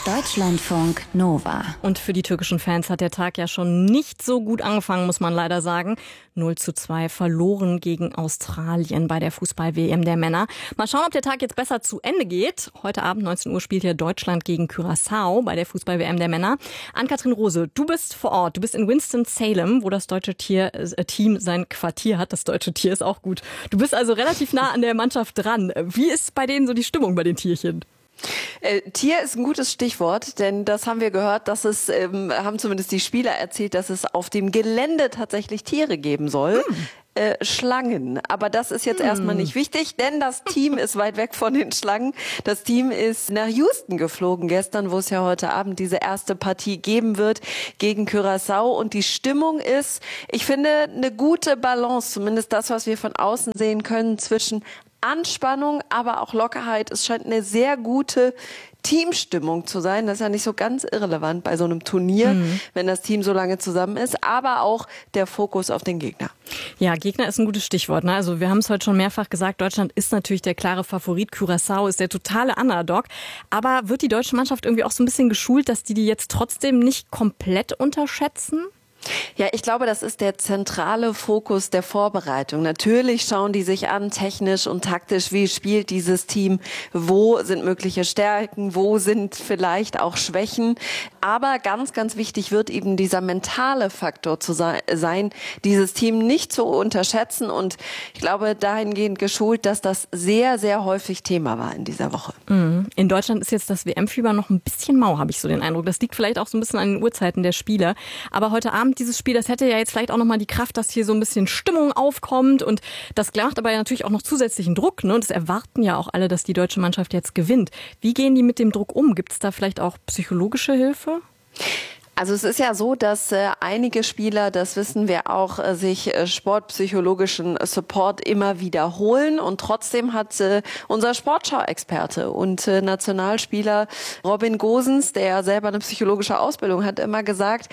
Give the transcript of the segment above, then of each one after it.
Deutschlandfunk Nova. Und für die türkischen Fans hat der Tag ja schon nicht so gut angefangen, muss man leider sagen. 0:2 verloren gegen Australien bei der Fußball-WM der Männer. Mal schauen, ob der Tag jetzt besser zu Ende geht. Heute Abend 19 Uhr spielt ja Deutschland gegen Curaçao bei der Fußball-WM der Männer. Ann-Kathrin Rose, du bist vor Ort. Du bist in Winston-Salem, wo das deutsche Team sein Quartier hat. Das deutsche Tier ist auch gut. Du bist also relativ nah an der Mannschaft dran. Wie ist bei denen so die Stimmung bei den Tierchen? Tier ist ein gutes Stichwort, denn das haben wir gehört, dass es, haben zumindest die Spieler erzählt, dass es auf dem Gelände tatsächlich Tiere geben soll. Schlangen. Aber das ist jetzt erstmal nicht wichtig, denn das Team ist weit weg von den Schlangen. Das Team ist nach Houston geflogen gestern, wo es ja heute Abend diese erste Partie geben wird gegen Curaçao. Und die Stimmung ist, ich finde, eine gute Balance, zumindest das, was wir von außen sehen können, zwischen Anspannung, aber auch Lockerheit. Es scheint eine sehr gute Teamstimmung zu sein. Das ist ja nicht so ganz irrelevant bei so einem Turnier, wenn das Team so lange zusammen ist, aber auch der Fokus auf den Gegner. Ja, Gegner ist ein gutes Stichwort. Ne? Also wir haben es heute schon mehrfach gesagt, Deutschland ist natürlich der klare Favorit. Curaçao ist der totale Underdog. Aber wird die deutsche Mannschaft irgendwie auch so ein bisschen geschult, dass die jetzt trotzdem nicht komplett unterschätzen? Ja, ich glaube, das ist der zentrale Fokus der Vorbereitung. Natürlich schauen die sich an, technisch und taktisch, wie spielt dieses Team, wo sind mögliche Stärken, wo sind vielleicht auch Schwächen. Aber ganz, ganz wichtig wird eben dieser mentale Faktor zu sein, dieses Team nicht zu unterschätzen. Und ich glaube, dahingehend geschult, dass das sehr, sehr häufig Thema war in dieser Woche. In Deutschland ist jetzt das WM-Fieber noch ein bisschen mau, habe ich so den Eindruck. Das liegt vielleicht auch so ein bisschen an den Uhrzeiten der Spiele. Aber heute Abend dieses Spiel, das hätte ja jetzt vielleicht auch nochmal die Kraft, dass hier so ein bisschen Stimmung aufkommt. Und das macht aber ja natürlich auch noch zusätzlichen Druck. Ne? Und das erwarten ja auch alle, dass die deutsche Mannschaft jetzt gewinnt. Wie gehen die mit dem Druck um? Gibt es da vielleicht auch psychologische Hilfe? Also es ist ja so, dass einige Spieler, das wissen wir auch, sich sportpsychologischen Support immer wiederholen. Und trotzdem hat unser Sportschau-Experte und Nationalspieler Robin Gosens, der ja selber eine psychologische Ausbildung hat, immer gesagt,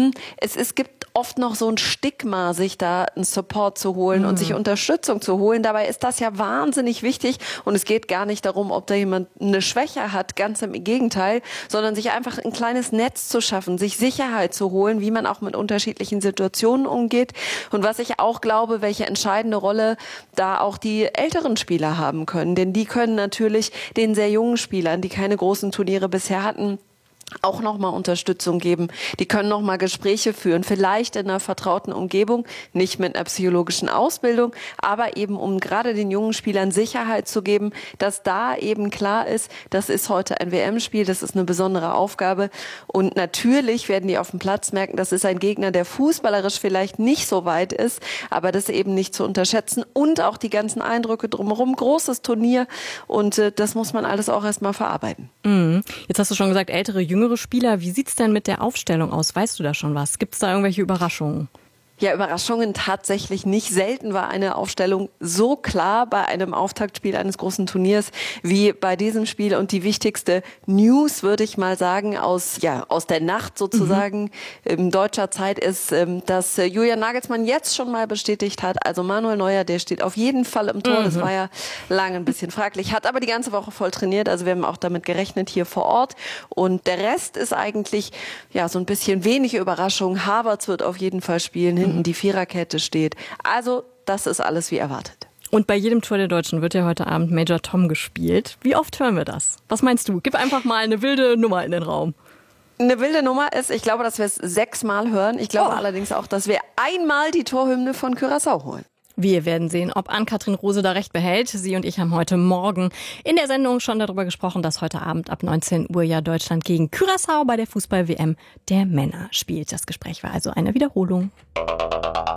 es gibt oft noch so ein Stigma, sich da einen Support zu holen und sich Unterstützung zu holen. Dabei ist das ja wahnsinnig wichtig. Und es geht gar nicht darum, ob da jemand eine Schwäche hat, ganz im Gegenteil, sondern sich einfach ein kleines Netz zu schaffen, sich Sicherheit zu holen, wie man auch mit unterschiedlichen Situationen umgeht. Und was ich auch glaube, welche entscheidende Rolle da auch die älteren Spieler haben können. Denn die können natürlich den sehr jungen Spielern, die keine großen Turniere bisher hatten, auch nochmal Unterstützung geben. Die können nochmal Gespräche führen, vielleicht in einer vertrauten Umgebung, nicht mit einer psychologischen Ausbildung, aber eben um gerade den jungen Spielern Sicherheit zu geben, dass da eben klar ist, das ist heute ein WM-Spiel, das ist eine besondere Aufgabe. Und natürlich werden die auf dem Platz merken, das ist ein Gegner, der fußballerisch vielleicht nicht so weit ist, aber das eben nicht zu unterschätzen und auch die ganzen Eindrücke drumherum. Großes Turnier und das muss man alles auch erstmal verarbeiten. Jetzt hast du schon gesagt, jüngere Spieler. Wie sieht's denn mit der Aufstellung aus? Weißt du da schon was? Gibt es da irgendwelche Überraschungen? Ja, Überraschungen tatsächlich nicht. Selten war eine Aufstellung so klar bei einem Auftaktspiel eines großen Turniers wie bei diesem Spiel. Und die wichtigste News, würde ich mal sagen, aus der Nacht sozusagen in deutscher Zeit ist, dass Julian Nagelsmann jetzt schon mal bestätigt hat, also Manuel Neuer, der steht auf jeden Fall im Tor. Das war ja lange ein bisschen fraglich, hat aber die ganze Woche voll trainiert. Also wir haben auch damit gerechnet hier vor Ort. Und der Rest ist eigentlich so ein bisschen wenig Überraschung. Havertz wird auf jeden Fall spielen, hinten die Viererkette steht. Also das ist alles wie erwartet. Und bei jedem Tor der Deutschen wird ja heute Abend Major Tom gespielt. Wie oft hören wir das? Was meinst du? Gib einfach mal eine wilde Nummer in den Raum. Eine wilde Nummer ist, ich glaube, dass wir es 6-mal hören. Ich glaube allerdings auch, dass wir einmal die Torhymne von Curaçao holen. Wir werden sehen, ob Ann-Kathrin Rose da recht behält. Sie und ich haben heute Morgen in der Sendung schon darüber gesprochen, dass heute Abend ab 19 Uhr ja Deutschland gegen Curaçao bei der Fußball-WM der Männer spielt. Das Gespräch war also eine Wiederholung.